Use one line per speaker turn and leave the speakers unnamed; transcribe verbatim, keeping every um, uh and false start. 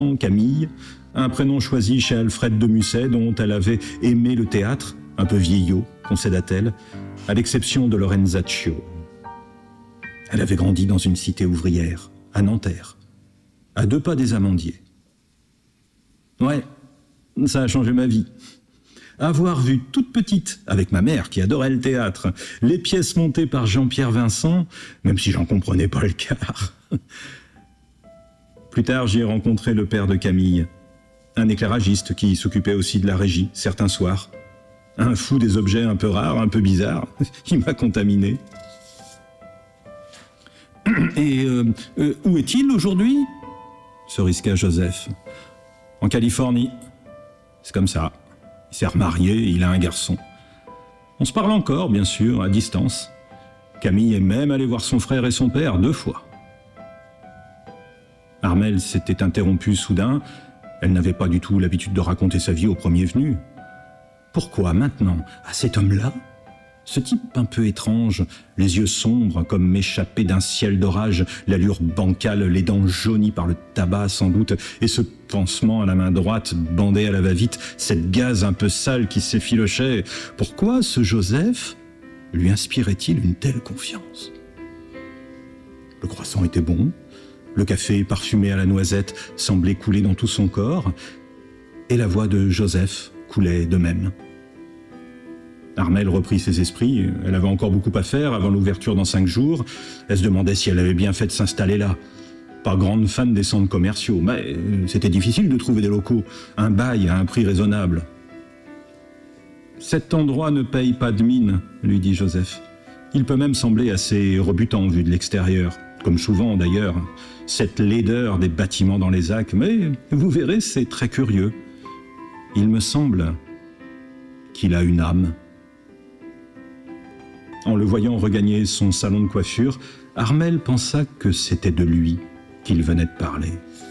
Camille, un prénom choisi chez Alfred de Musset, dont elle avait aimé le théâtre, un peu vieillot, concéda-t-elle, à l'exception de Lorenzaccio. Elle avait grandi dans une cité ouvrière, à Nanterre, à deux pas des Amandiers. Ouais, ça a changé ma vie. Avoir vu toute petite, avec ma mère qui adorait le théâtre, les pièces montées par Jean-Pierre Vincent, même si j'en comprenais pas le quart. Plus tard, j'y ai rencontré le père de Camille, un éclairagiste qui s'occupait aussi de la régie, certains soirs. Un fou des objets un peu rares, un peu bizarres. Il m'a contaminé. Et euh, euh, où est-il aujourd'hui ? Se risqua Joseph. En Californie. C'est comme ça. Il s'est remarié, il a un garçon. On se parle encore, bien sûr, à distance. Camille est même allée voir son frère et son père deux fois. Armelle s'était interrompue soudain. Elle n'avait pas du tout l'habitude de raconter sa vie au premier venu. Pourquoi maintenant, à cet homme-là ? Ce type un peu étrange, les yeux sombres comme m'échappés d'un ciel d'orage, l'allure bancale, les dents jaunies par le tabac sans doute, et ce pansement à la main droite bandé à la va-vite, cette gaze un peu sale qui s'effilochait. Pourquoi ce Joseph lui inspirait-il une telle confiance ? Le croissant était bon, le café parfumé à la noisette semblait couler dans tout son corps, et la voix de Joseph coulait de même. Armelle reprit ses esprits, elle avait encore beaucoup à faire avant l'ouverture dans cinq jours. Elle se demandait si elle avait bien fait de s'installer là. Pas grande fan des centres commerciaux, mais c'était difficile de trouver des locaux, un bail à un prix raisonnable. « Cet endroit ne paye pas de mine, » lui dit Joseph. Il peut même sembler assez rebutant vu de l'extérieur, comme souvent d'ailleurs, cette laideur des bâtiments dans les Acs, mais vous verrez, c'est très curieux. Il me semble qu'il a une âme. En le voyant regagner son salon de coiffure, Armelle pensa que c'était de lui qu'il venait de parler.